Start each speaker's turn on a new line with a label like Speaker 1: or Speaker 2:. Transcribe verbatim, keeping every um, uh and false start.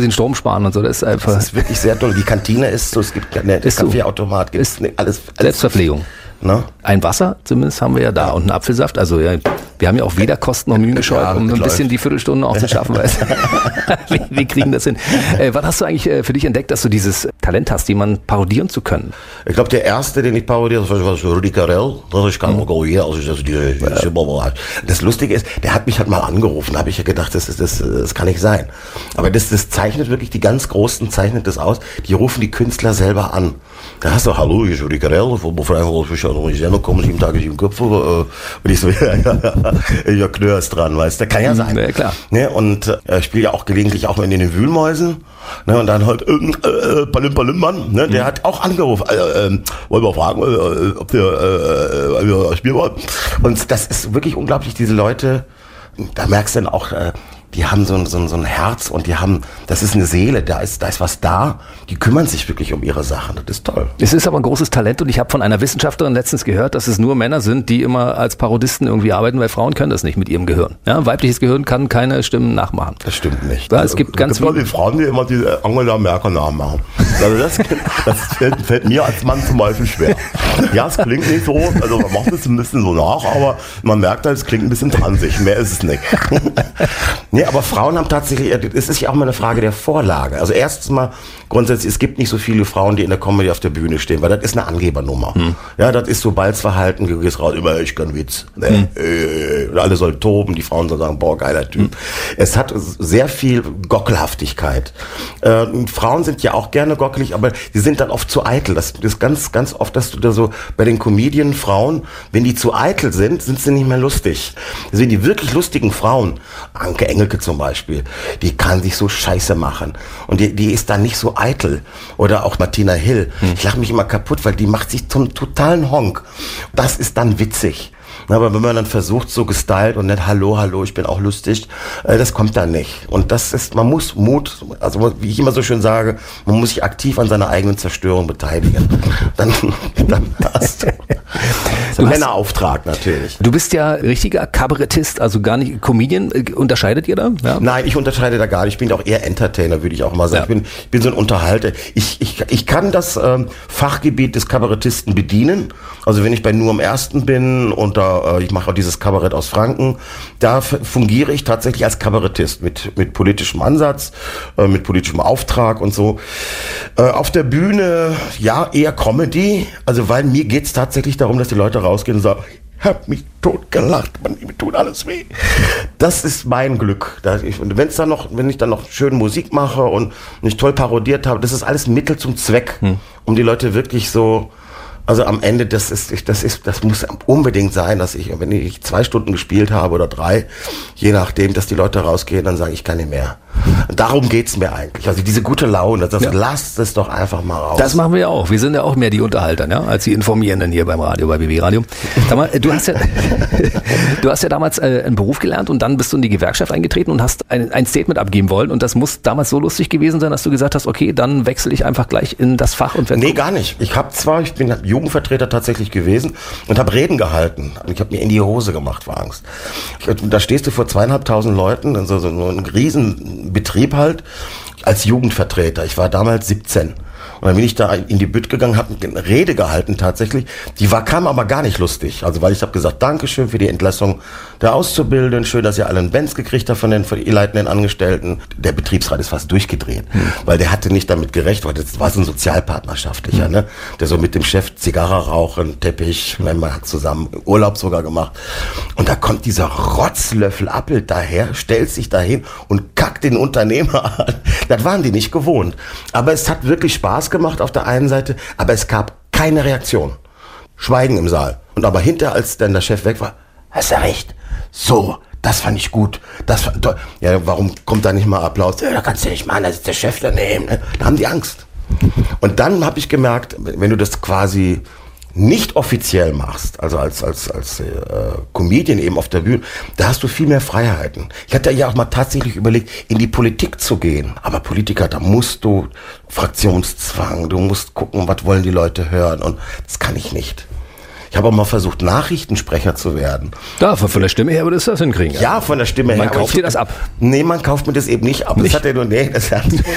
Speaker 1: den Strom sparen und so. Das ist einfach.
Speaker 2: Das ist wirklich sehr toll. Die Kantine ist so, es gibt eine Kaffeeautomat, gibt es alles, alles.
Speaker 1: Selbstverpflegung.
Speaker 2: Ne?
Speaker 1: Ein Wasser zumindest haben wir ja da und einen Apfelsaft. Also ja, wir haben ja auch weder Kosten noch Mühen gescheut, ja, um ein bisschen läuft. Die Viertelstunde auch zu schaffen. Weil wir, wir kriegen das hin. Äh, was hast du eigentlich äh, für dich entdeckt, dass du dieses Talent hast, jemanden parodieren zu können?
Speaker 2: Ich glaube, der erste, den ich parodiert habe, war Rudi Carrell. Ich kann auch hier, also das, die, ja. Das Lustige ist, der hat mich halt mal angerufen. Da habe ich ja gedacht, das, ist, das, das kann nicht sein. Aber das, das zeichnet wirklich, die ganz Großen zeichnet das aus. Die rufen die Künstler selber an. Da hast du, hallo, hier ist Rudi Carell, von Befreiungsschau, ich sage, kommen sieben Tage sieben Köpfe, und ich so, ja, ja, ja, Knörs dran, weißt du, kann ja sein.
Speaker 1: Ja, klar.
Speaker 2: Ne, und äh, ich spiele ja auch gelegentlich auch in den Wühlmäusen, ne, und dann halt irgendein äh, Palim Palim Mann, ne, der mhm. hat auch angerufen, äh, äh, wollen wir fragen, äh, ob wir, äh, wir spielen wollen. Und das ist wirklich unglaublich, diese Leute, da merkst du dann auch, äh, die haben so ein, so, ein, so ein Herz und die haben, das ist eine Seele, da ist, da ist was da, die kümmern sich wirklich um ihre Sachen, das ist toll.
Speaker 1: Es ist aber ein großes Talent und ich habe von einer Wissenschaftlerin letztens gehört, dass es nur Männer sind, die immer als Parodisten irgendwie arbeiten, weil Frauen können das nicht mit ihrem Gehirn. Ja, weibliches Gehirn kann keine Stimmen nachmachen.
Speaker 2: Das stimmt nicht.
Speaker 1: Ja, es gibt ganz
Speaker 2: viele Frauen, die immer die Angela Merkel nachmachen. Also das, das fällt, fällt mir als Mann zum Beispiel schwer. Ja, es klingt nicht so, also man macht es ein bisschen so nach, aber man merkt halt, es klingt ein bisschen transig, mehr ist es nicht. Nee, aber Frauen haben tatsächlich, es ist ja auch mal eine Frage der Vorlage. Also erstens mal, grundsätzlich, es gibt nicht so viele Frauen, die in der Comedy auf der Bühne stehen, weil das ist eine Angebernummer. Hm. Ja, das ist so Balzverhalten, du gehst raus, immer, ich kann Witz. Hm. Äh, alle sollen toben, die Frauen sollen sagen, boah, geiler Typ. Hm. Es hat sehr viel Gockelhaftigkeit. Äh, Frauen sind ja auch gerne gockelig, aber die sind dann oft zu eitel. Das ist ganz, ganz oft, dass du da so bei den Comedian-Frauen, wenn die zu eitel sind, sind sie nicht mehr lustig. Also die wirklich lustigen Frauen, Anke Engelke zum Beispiel, die kann sich so scheiße machen. Und die, die ist dann nicht so eitel. Oder auch Martina Hill. Hm. Ich lache mich immer kaputt, weil die macht sich zum totalen Honk. Das ist dann witzig. Aber wenn man dann versucht, so gestylt und nicht hallo, hallo, ich bin auch lustig, äh, das kommt dann nicht. Und das ist, man muss Mut, also wie ich immer so schön sage, man muss sich aktiv an seiner eigenen Zerstörung beteiligen. Dann, dann hast du. Das ist ein Männerauftrag natürlich.
Speaker 1: Du bist ja richtiger Kabarettist, also gar nicht Comedian. Unterscheidet ihr da? Ja.
Speaker 2: Nein, ich unterscheide da gar nicht. Ich bin auch eher Entertainer, würde ich auch mal sagen. Ja. Ich bin, ich bin so ein Unterhalter. Ich, ich, ich kann das ähm, Fachgebiet des Kabarettisten bedienen. Also wenn ich bei Nur am Ersten bin und da, äh, ich mache auch dieses Kabarett aus Franken, da f- fungiere ich tatsächlich als Kabarettist mit, mit politischem Ansatz, äh, mit politischem Auftrag und so. Äh, auf der Bühne, ja, eher Comedy. Also weil mir geht's tatsächlich darum, dass die Leute rausgehen und sagen, ich hab mich tot gelacht, man, mir tut alles weh. Das ist mein Glück. Und wenn's dann noch, wenn ich dann noch schön Musik mache und nicht toll parodiert habe, das ist alles Mittel zum Zweck, hm. um die Leute wirklich so. Also am Ende, das ist, das ist, das muss unbedingt sein, dass ich, wenn ich zwei Stunden gespielt habe oder drei, je nachdem, dass die Leute rausgehen, dann sagen, ich kann nicht mehr. Darum geht's mir eigentlich. Also diese gute Laune, das ja. lasst es doch einfach mal raus.
Speaker 1: Das machen wir ja auch. Wir sind ja auch mehr die Unterhalter, ja, als die Informierenden hier beim Radio, bei B B Radio. Sag mal, du hast ja, du hast ja damals äh, einen Beruf gelernt und dann bist du in die Gewerkschaft eingetreten und hast ein, ein Statement abgeben wollen und das muss damals so lustig gewesen sein, dass du gesagt hast, okay, dann wechsle ich einfach gleich in das Fach und werde.
Speaker 2: Nee, gar nicht. Ich habe zwar, ich bin Jugendvertreter tatsächlich gewesen und habe Reden gehalten. Ich habe mir in die Hose gemacht vor Angst. Ich, da stehst du vor zweieinhalbtausend Leuten, also so ein riesen Betrieb halt, als Jugendvertreter. Ich war damals siebzehn. Und dann bin ich da in die Bütt gegangen, habe eine Rede gehalten tatsächlich. Die war, kam aber gar nicht lustig. Also weil ich habe gesagt, Dankeschön für die Entlassung der Auszubildenden. Schön, dass ihr alle einen Benz gekriegt habt von den, von den leitenden Angestellten. Der Betriebsrat ist fast durchgedreht. Hm. Weil der hatte nicht damit gerechnet, weil das war so ein sozialpartnerschaftlicher, hm. ne? Der so mit dem Chef Zigarre rauchen, Teppich, man hat zusammen Urlaub sogar gemacht. Und da kommt dieser Rotzlöffel Appelt daher, stellt sich dahin und kackt den Unternehmer an. Das waren die nicht gewohnt. Aber es hat wirklich Spaß gemacht auf der einen Seite, aber es gab keine Reaktion. Schweigen im Saal. Und aber hinterher, als dann der Chef weg war, hast du recht. So, das fand ich gut. Das fand toll. Ja, warum kommt da nicht mal Applaus? Ja, da kannst du nicht machen, da ist der Chef daneben. Da haben die Angst. Und dann habe ich gemerkt, wenn du das quasi nicht offiziell machst, also als als als äh, Comedian eben auf der Bühne, da hast du viel mehr Freiheiten. Ich hatte ja auch mal tatsächlich überlegt, in die Politik zu gehen. Aber Politiker, da musst du Fraktionszwang, du musst gucken, was wollen die Leute hören und das kann ich nicht. Ich habe auch mal versucht, Nachrichtensprecher zu werden.
Speaker 1: Ja, von der Stimme her würdest du das hinkriegen.
Speaker 2: Ja, ja von der Stimme
Speaker 1: man
Speaker 2: her.
Speaker 1: Man kauft dir das ab?
Speaker 2: Nee, man kauft mir das eben nicht ab.
Speaker 1: Nicht?
Speaker 2: Das hat er nur, nee, das hat,